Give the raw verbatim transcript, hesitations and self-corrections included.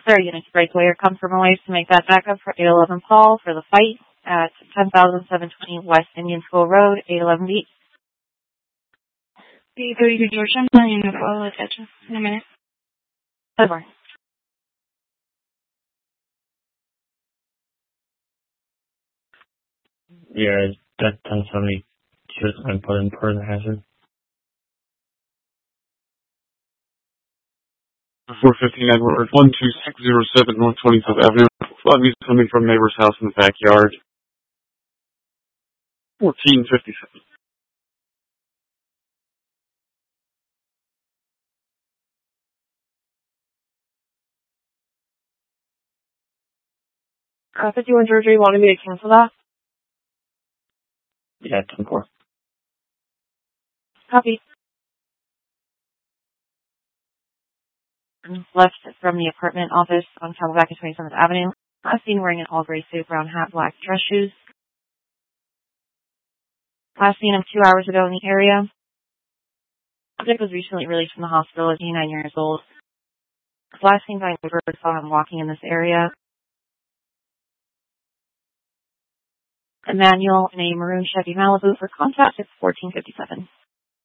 Sorry, units breakaway or come from a ways to make that backup for eight eleven Paul for the fight at ten thousand seven twenty West Indian School Road, eight eleven B. B thirty-two Georgetown, I'm going to follow attention in a minute. Over. Yeah, that ten seventy just been put in person hazard. four fifteen Edward, one two six zero seven North twenty-fifth Avenue. Flood music coming from neighbor's house in the backyard. fourteen fifty-seven. Uh, fifty-one Georgia, you wanted me to cancel that? Yeah, ten four. Copy. Left from the apartment office on Camelback at twenty-seventh Avenue. Last seen wearing an all-gray suit, brown hat, black dress shoes. Last seen him two hours ago in the area. Subject was recently released from the hospital at eighty-nine years old. Last seen by neighbors saw him walking in this area. Emmanuel in a maroon Chevy Malibu for contact at fourteen fifty-seven.